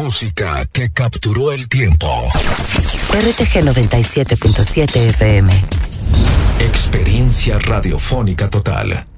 música que capturó el tiempo. RTG 97.7 FM. Experiencia radiofónica total.